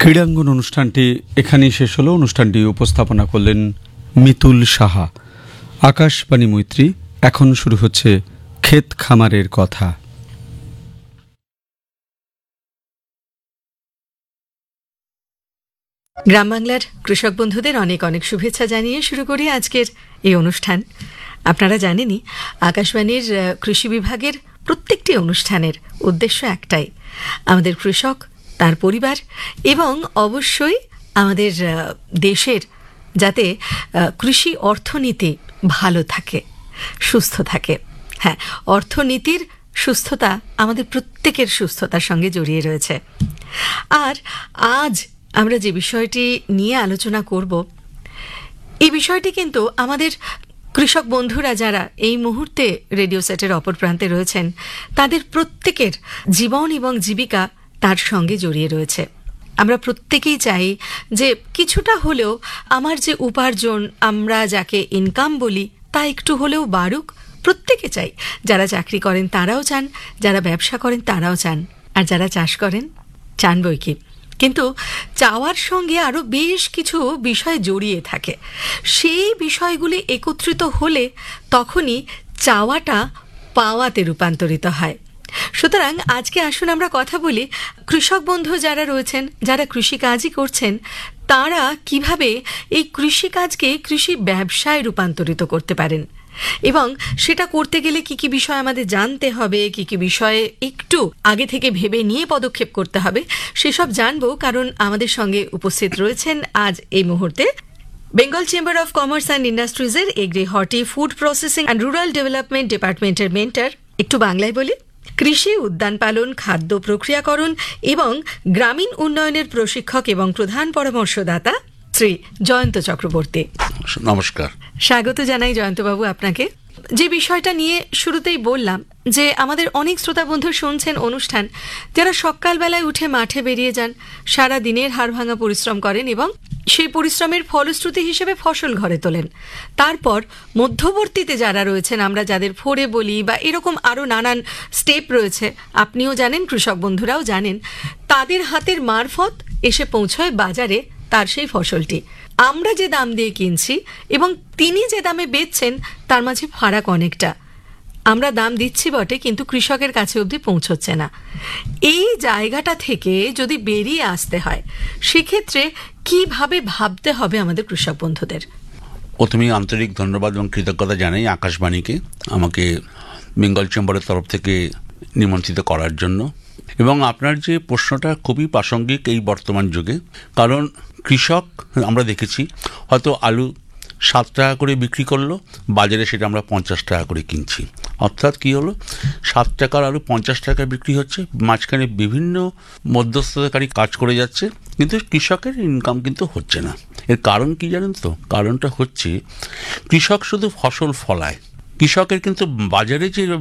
ক্রীড়াঙ্গন অনুষ্ঠানটি এখানেই শেষ হলো। অনুষ্ঠানটি উপস্থাপনা করলেন মিতুল সাহা। আকাশবাণী মৈত্রী। এখন শুরু হচ্ছে ক্ষেত খামারের কথা। গ্রাম বাংলার কৃষক বন্ধুদের অনেক অনেক শুভেচ্ছা জানিয়ে শুরু করি আজকের এই অনুষ্ঠান। আপনারা জানেনই, আকাশবাণীর কৃষি বিভাগের প্রত্যেকটি অনুষ্ঠানের উদ্দেশ্য একটাই, আমাদের কৃষক, তার পরিবার এবং অবশ্যই আমাদের দেশের যাতে কৃষি অর্থনীতি ভালো থাকে, সুস্থ থাকে। হ্যাঁ, অর্থনীতির সুস্থতা আমাদের প্রত্যেকের সুস্থতার সঙ্গে জড়িয়ে রয়েছে। আর আজ আমরা যে বিষয়টি নিয়ে আলোচনা করব, এই বিষয়টি কিন্তু আমাদের কৃষক বন্ধুরা যারা এই মুহূর্তে রেডিও সেটের অপর প্রান্তে রয়েছেন, তাদের প্রত্যেকের জীবন এবং জীবিকা তার সঙ্গে জড়িয়ে রয়েছে। আমরা প্রত্যেকেই চাই যে কিছুটা হলেও আমার যে উপার্জন, আমরা যাকে ইনকাম বলি, তা একটু হলেও বাড়ুক। প্রত্যেকে চাই। যারা চাকরি করেন তারাও চান, যারা ব্যবসা করেন তারাও চান, আর যারা চাষ করেন চান বই কি। কিন্তু চাওয়ার সঙ্গে আরও বেশ কিছু বিষয় জড়িয়ে থাকে। সেই বিষয়গুলি একত্রিত হলে তখনই চাওয়াটা পাওয়াতে রূপান্তরিত হয়। সুতরাং আজকে আসুন আমরা কথা বলি কৃষক বন্ধু যারা রয়েছেন, যারা কৃষিকাজই করছেন, তারা কিভাবে এই কৃষিকাজকে কৃষি ব্যবসায় রূপান্তরিত করতে পারেন, এবং সেটা করতে গেলে কি কি বিষয় আমাদের জানতে হবে, কি কি বিষয়ে একটু আগে থেকে ভেবে নিয়ে পদক্ষেপ করতে হবে, সেসব জানবো। কারণ আমাদের সঙ্গে উপস্থিত রয়েছেন আজ এই মুহূর্তে Bengal chamber of commerce and ইন্ডাস্ট্রিজের agri horti food processing and rural development ডিপার্টমেন্টের মেন্টর, একটু বাংলায় বলি, কৃষি, উদ্যান পালন, খাদ্য প্রক্রিয়াকরণ এবং গ্রামীণ উন্নয়নের প্রশিক্ষক এবং প্রধান পরামর্শদাতা শ্রী জয়ন্ত চক্রবর্তী। নমস্কার, স্বাগত জানাই জয়ন্তবাবু আপনাকে। যে বিষয়টা নিয়ে শুরুতেই বললাম যে আমাদের অনেক শ্রোতা বন্ধু শুনছেন অনুষ্ঠান, যারা সকালবেলায় উঠে মাঠে বেরিয়ে যান, সারা দিনের হাড়ভাঙা পরিশ্রম করেন এবং সেই পরিশ্রমের ফলশ্রুতি হিসেবে ফসল ঘরে তোলেন। তারপর মধ্যবর্তীতে যারা রয়েছেন, আমরা যাদের ফোরে বলি বা এরকম আরও নানান স্টেপ রয়েছে, আপনিও জানেন, কৃষক বন্ধুরাও জানেন, তাদের হাতের মারফত এসে পৌঁছয় বাজারে তার সেই ফসলটি। আমরা যে দাম দিয়ে কিনছি এবং তিনি যে দামে বেচছেন, তার মাঝে ফারাক অনেকটা। আমরা দাম দিচ্ছি বটে, কিন্তু কৃষকের কাছে অবধি পৌঁছচ্ছে না। এই জায়গাটা থেকে যদি বেরিয়ে আসতে হয়, সেক্ষেত্রে কিভাবে ভাবতে হবে আমাদের কৃষক বন্ধুদের? প্রথমেই আন্তরিক ধন্যবাদ এবং কৃতজ্ঞতা জানাই আকাশবাণীকে আমাকে বেঙ্গল চেম্বারের তরফ থেকে নিমন্ত্রিত করার জন্য। এবং আপনার যে প্রশ্নটা খুবই প্রাসঙ্গিক এই বর্তমান যুগে, কারণ কৃষক, আমরা দেখেছি হয়তো আলু 7 টাকা করে বিক্রি করলো, বাজারে সেটা আমরা 50 টাকা করে কিনছি। অর্থাৎ কি হলো, 7 টাকার আলু 50 টাকা বিক্রি হচ্ছে, মাঝখানে বিভিন্ন মধ্যস্থতাকারী কাজ করে যাচ্ছে, কিন্তু কৃষকের ইনকাম কিন্তু হচ্ছে না। এর কারণ কি জানেন তো? কারণটা হচ্ছে কৃষক শুধু ফসল ফলায়, কৃষকের কিন্তু বাজারে যে